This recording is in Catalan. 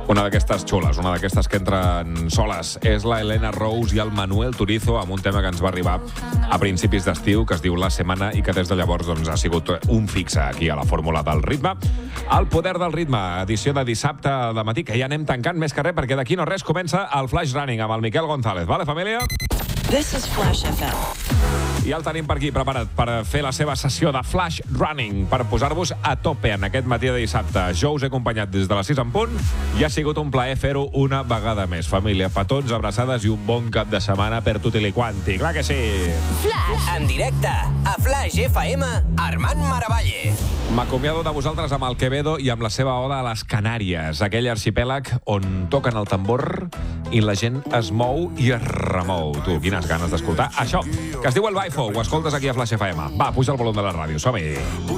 Una d'aquestes xules, una d'aquestes que entren soles. És la Helena Rose i el Manuel Turizo amb un tema que ens va arribar a principis d'estiu, que es diu La Semana, i que des de llavors ha sigut un fixe aquí a la fórmula del ritme. El poder del ritme, edició de dissabte de matí, que ja anem tancant més que res, perquè d'aquí no res comença el Flash Running amb el Miquel González. Vale, família? This is Flash FM. I el tenim per aquí preparat per fer la seva sessió de Flash Running, per posar-vos a tope en aquest matí de dissabte. Jo us he acompanyat des de les 6 en punt i ha sigut un plaer fer-ho una vegada més. Família, petons, abraçades i un bon cap de setmana per tutti li quanti. Clar que sí! Flash! En directe, a Flash FM, Armand Maravalle. M'acomiado de vosaltres amb el Quevedo i amb la seva oda a les Canàries, aquell arxipèlag on toquen el tambor i la gent es mou i es remou. Tu, quines ganes d'escoltar això, que es diu El Baifo. Ho escoltes aquí a Flash FM. Va, puja el volum de la ràdio. Som-hi.